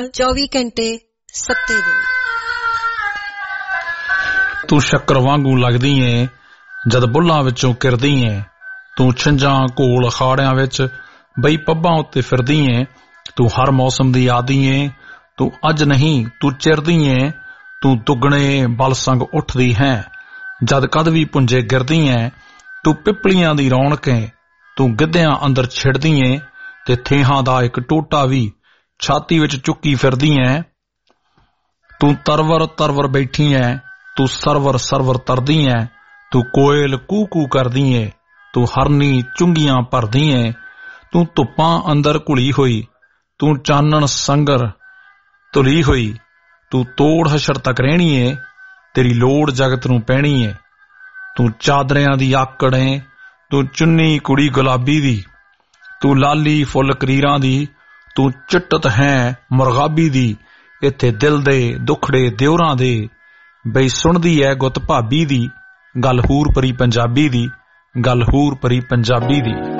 24 ਘੰਟੇ ਸੱਤੇ ਦਿਨ। ਤੂੰ ਸ਼ੱਕਰ ਵਾਂਗੂ ਲੱਗਦੀ ਏ ਜਦ ਬੁੱਲਾਂ ਵਿੱਚੋਂ ਕਿਰਦੀ ਏ। ਤੂੰ ਛਿੰਝਾਂ ਕੋਲ ਅਖਾੜਿਆਂ ਵਿੱਚ ਬਈ ਪੱਬਾਂ ਉੱਤੇ ਫਿਰਦੀ ਏ। ਤੂੰ ਹਰ ਮੌਸਮ ਦੀ ਆਦੀ ਏ। ਤੂੰ ਅੱਜ ਨਹੀਂ ਤੂੰ ਚਿਰਦੀ ਏ। ਤੂੰ ਦੁੱਗਣੇ ਬਲ ਸੰਗ ਉੱਠਦੀ ਹੈ ਜਦ ਕਦ ਵੀ ਪੁੰਜੇ ਗਿਰਦੀ ਏ। ਤੂੰ ਪਿੱਪਲੀਆਂ ਦੀ ਰੌਣਕ ਏ। ਤੂੰ ਗਿੱਧਿਆਂ ਅੰਦਰ ਛਿੜਦੀ ਏ ਤੇ ਥੇਹਾਂ ਦਾ ਇੱਕ ਟੋਟਾ ਵੀ ਛਾਤੀ ਵਿੱਚ ਚੁੱਕੀ ਫਿਰਦੀ ਏ। ਤੂੰ ਤਰਵਰ ਤਰਵਰ ਬੈਠੀ ਏ। ਤੂੰ ਸਰਵਰ ਸਰਵਰ ਤਰਦੀ ਏ। ਤੂੰ ਕੋਇਲ ਕੂ ਕੂ ਕਰਦੀ ਏ। ਤੂੰ ਹਰਨੀ ਚੁੰਗੀਆਂ ਭਰਦੀ ਏ। ਤੂੰ ਧੁੱਪਾਂ ਅੰਦਰ ਘੁਲੀ ਹੋਈ। ਤੂੰ ਚਾਨਣ ਸੰਗਰ ਤੁਲੀ ਹੋਈ। ਤੂੰ ਤੋੜ ਹਸ਼ਰ ਤੱਕ ਰਹਿਣੀ ਏ। ਤੇਰੀ ਲੋੜ ਜਗਤ ਨੂੰ ਪੈਣੀ ਏ। ਤੂੰ ਚਾਦਰਿਆਂ ਦੀ ਆਕੜ ਏ। ਤੂੰ ਚੁੰਨੀ ਕੁੜੀ ਗੁਲਾਬੀ ਦੀ। ਤੂੰ ਲਾਲੀ ਫੁੱਲ ਕਰੀਰਾਂ ਦੀ। ਤੂੰ ਚਿੱਟਤ ਹੈ ਮੁਰਗਾਬੀ ਦੀ। ਇੱਥੇ ਦਿਲ ਦੇ ਦੁਖੜੇ ਦਿਉਰਾਂ ਦੇ ਬਈ ਸੁਣਦੀ ਐ ਗੁੱਤ ਭਾਬੀ ਦੀ। ਗੱਲ ਹੂਰ ਪਰੀ ਪੰਜਾਬੀ ਦੀ। ਗੱਲ ਹੂਰ ਪਰੀ ਪੰਜਾਬੀ ਦੀ।